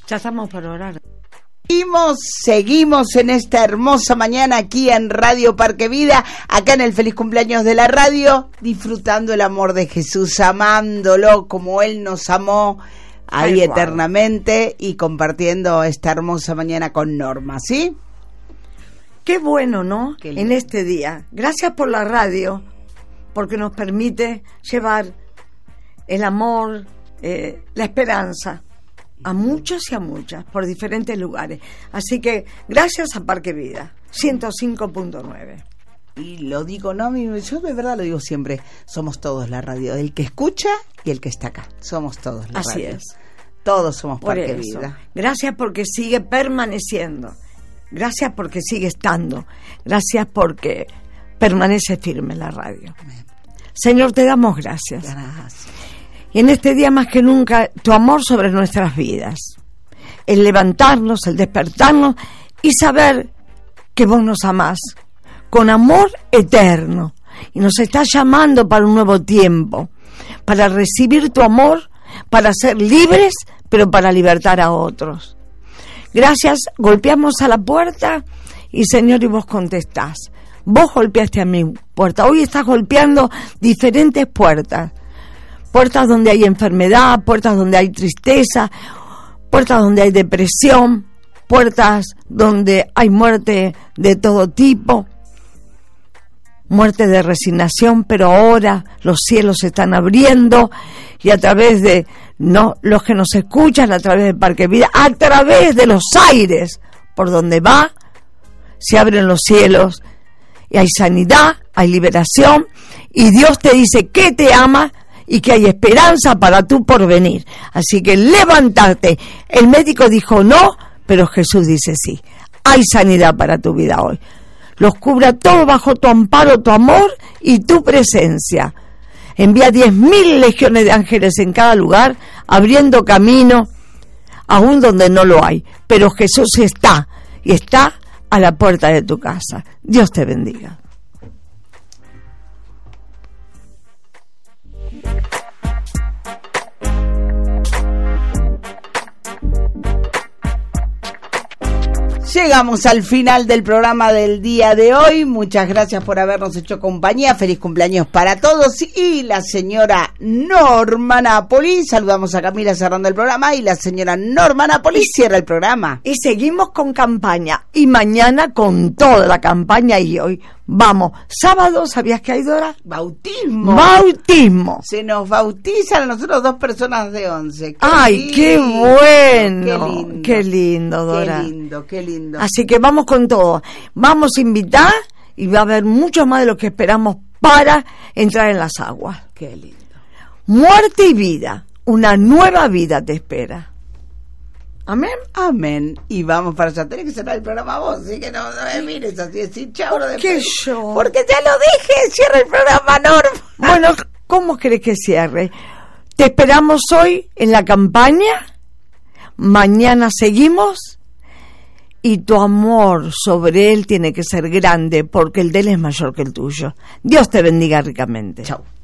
Ya estamos para orar. Seguimos en esta hermosa mañana aquí en Radio Parque Vida, acá en el Feliz Cumpleaños de la Radio, disfrutando el amor de Jesús, amándolo como Él nos amó ahí eternamente y compartiendo esta hermosa mañana con Norma, ¿sí? Qué bueno, ¿no? En este día. Gracias por la radio, porque nos permite llevar el amor, la esperanza a muchos y a muchas, por diferentes lugares. Así que gracias a Parque Vida, 105.9. Y lo digo, no, yo de verdad lo digo siempre, somos todos la radio, el que escucha y el que está acá, somos todos la radio. Así es. Todos somos Parque Vida. Gracias porque sigue permaneciendo, gracias porque sigue estando, gracias porque permanece firme la radio. Amén. Señor, te damos gracias. Gracias. Y en este día más que nunca, tu amor sobre nuestras vidas, el levantarnos, el despertarnos y saber que vos nos amás con amor eterno y nos estás llamando para un nuevo tiempo, para recibir tu amor, para ser libres, pero para libertar a otros. Gracias, golpeamos a la puerta y Señor, y vos contestás. Vos golpeaste a mi puerta, hoy estás golpeando diferentes puertas. Puertas donde hay enfermedad, puertas donde hay tristeza, puertas donde hay depresión, puertas donde hay muerte de todo tipo, muerte de resignación, pero ahora los cielos se están abriendo y a través de los que nos escuchan, a través de Parque Vida, a través de los aires, por donde va, se abren los cielos y hay sanidad, hay liberación y Dios te dice que te ama y que hay esperanza para tu porvenir. Así que levántate. El médico dijo no, pero Jesús dice sí. Hay sanidad para tu vida hoy. Los cubra todo bajo tu amparo, tu amor y tu presencia. Envía 10.000 legiones de ángeles en cada lugar, abriendo camino, aún donde no lo hay. Pero Jesús está, y está a la puerta de tu casa. Dios te bendiga. Llegamos al final del programa del día de hoy. Muchas gracias por habernos hecho compañía. Feliz cumpleaños para todos. Y la señora Norma Napoli, saludamos a Camila cerrando el programa, y la señora Norma Napoli cierra el programa. Y seguimos con campaña, y mañana con toda la campaña, y hoy vamos, sábado, ¿sabías que hay, Dora? Bautismo. Se nos bautizan a nosotros 2 personas de 11. ¡Ay, qué bueno! Qué lindo, Dora. Qué lindo. Así que vamos con todo. Vamos a invitar y va a haber mucho más de lo que esperamos para entrar en las aguas. Qué lindo. Muerte y vida. Una nueva vida te espera. Amén. Amén. Y vamos para allá. Tenés que cerrar el programa vos, así que no me mires así, decir chao. ¿Por qué yo? Porque ya lo dije, cierra el programa, Norma. Bueno, ¿cómo querés que cierre? Te esperamos hoy en la campaña. Mañana seguimos. Y tu amor sobre él tiene que ser grande, porque el de él es mayor que el tuyo. Dios te bendiga ricamente. Chao.